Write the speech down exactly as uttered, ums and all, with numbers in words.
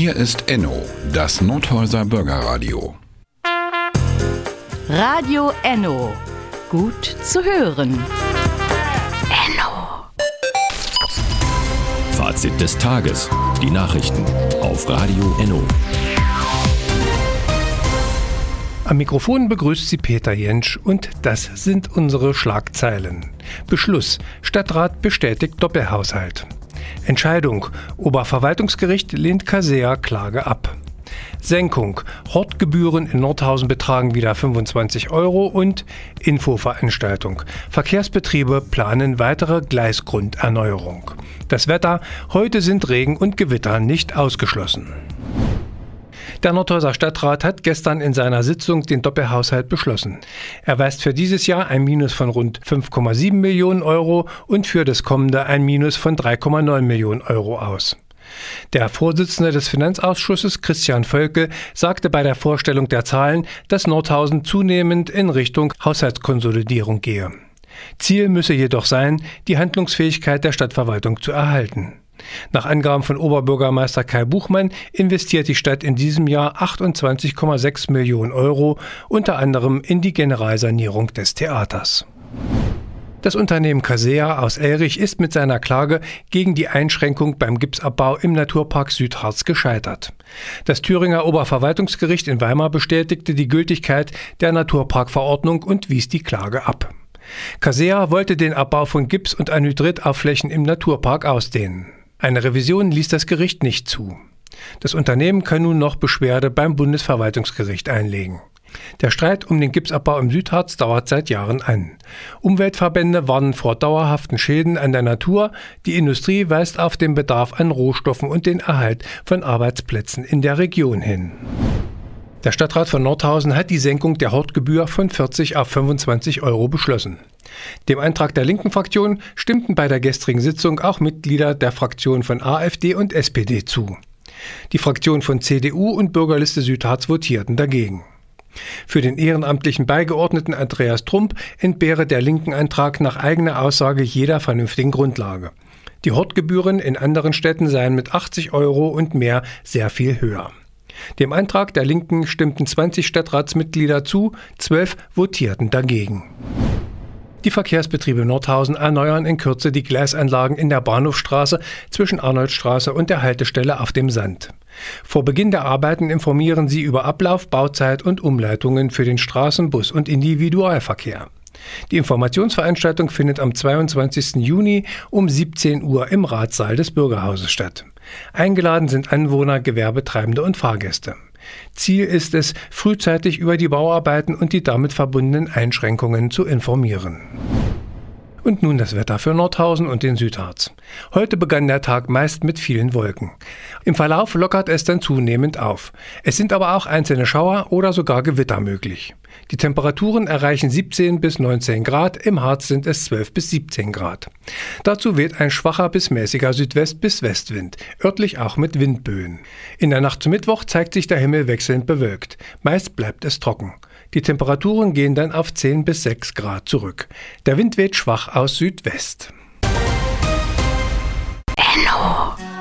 Hier ist Enno, das Nordhäuser Bürgerradio. Radio Enno. Gut zu hören. Enno. Fazit des Tages. Die Nachrichten auf Radio Enno. Am Mikrofon begrüßt Sie Peter Jentsch und das sind unsere Schlagzeilen. Beschluss: Stadtrat bestätigt Doppelhaushalt. Entscheidung: Oberverwaltungsgericht lehnt Casea Klage ab. Senkung: Hortgebühren in Nordhausen betragen wieder fünfundzwanzig Euro und Infoveranstaltung: Verkehrsbetriebe planen weitere Gleisgrunderneuerung. Das Wetter: Heute sind Regen und Gewitter nicht ausgeschlossen. Der Nordhäuser Stadtrat hat gestern in seiner Sitzung den Doppelhaushalt beschlossen. Er weist für dieses Jahr ein Minus von rund fünf Komma sieben Millionen Euro und für das kommende ein Minus von drei Komma neun Millionen Euro aus. Der Vorsitzende des Finanzausschusses, Christian Völkel, sagte bei der Vorstellung der Zahlen, dass Nordhausen zunehmend in Richtung Haushaltskonsolidierung gehe. Ziel müsse jedoch sein, die Handlungsfähigkeit der Stadtverwaltung zu erhalten. Nach Angaben von Oberbürgermeister Kai Buchmann investiert die Stadt in diesem Jahr achtundzwanzig Komma sechs Millionen Euro, unter anderem in die Generalsanierung des Theaters. Das Unternehmen Casea aus Elrich ist mit seiner Klage gegen die Einschränkung beim Gipsabbau im Naturpark Südharz gescheitert. Das Thüringer Oberverwaltungsgericht in Weimar bestätigte die Gültigkeit der Naturparkverordnung und wies die Klage ab. Casea wollte den Abbau von Gips und Anhydrit auf Flächen im Naturpark ausdehnen. Eine Revision ließ das Gericht nicht zu. Das Unternehmen kann nun noch Beschwerde beim Bundesverwaltungsgericht einlegen. Der Streit um den Gipsabbau im Südharz dauert seit Jahren an. Umweltverbände warnen vor dauerhaften Schäden an der Natur. Die Industrie weist auf den Bedarf an Rohstoffen und den Erhalt von Arbeitsplätzen in der Region hin. Der Stadtrat von Nordhausen hat die Senkung der Hortgebühr von vierzig auf fünfundzwanzig Euro beschlossen. Dem Antrag der linken Fraktion stimmten bei der gestrigen Sitzung auch Mitglieder der Fraktionen von AfD und S P D zu. Die Fraktionen von C D U und Bürgerliste Südharz votierten dagegen. Für den ehrenamtlichen Beigeordneten Andreas Trump entbehre der linken Antrag nach eigener Aussage jeder vernünftigen Grundlage. Die Hortgebühren in anderen Städten seien mit achtzig Euro und mehr sehr viel höher. Dem Antrag der Linken stimmten zwanzig Stadtratsmitglieder zu, zwölf votierten dagegen. Die Verkehrsbetriebe Nordhausen erneuern in Kürze die Gleisanlagen in der Bahnhofstraße zwischen Arnoldstraße und der Haltestelle auf dem Sand. Vor Beginn der Arbeiten informieren sie über Ablauf, Bauzeit und Umleitungen für den Straßen-, Bus- und Individualverkehr. Die Informationsveranstaltung findet am zweiundzwanzigsten Juni um siebzehn Uhr im Ratssaal des Bürgerhauses statt. Eingeladen sind Anwohner, Gewerbetreibende und Fahrgäste. Ziel ist es, frühzeitig über die Bauarbeiten und die damit verbundenen Einschränkungen zu informieren. Und nun das Wetter für Nordhausen und den Südharz. Heute begann der Tag meist mit vielen Wolken. Im Verlauf lockert es dann zunehmend auf. Es sind aber auch einzelne Schauer oder sogar Gewitter möglich. Die Temperaturen erreichen siebzehn bis neunzehn Grad, im Harz sind es zwölf bis siebzehn Grad. Dazu weht ein schwacher bis mäßiger Südwest- bis Westwind, örtlich auch mit Windböen. In der Nacht zum Mittwoch zeigt sich der Himmel wechselnd bewölkt. Meist bleibt es trocken. Die Temperaturen gehen dann auf zehn bis sechs Grad zurück. Der Wind weht schwach aus Südwest. Enno.